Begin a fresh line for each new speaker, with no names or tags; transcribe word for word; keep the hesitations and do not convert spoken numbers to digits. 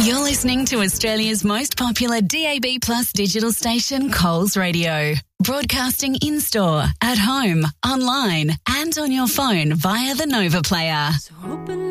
You're listening to Australia's most popular D A B Plus digital station, Coles Radio. Broadcasting in-store, at home, online and on your phone via the Nova Player.
So open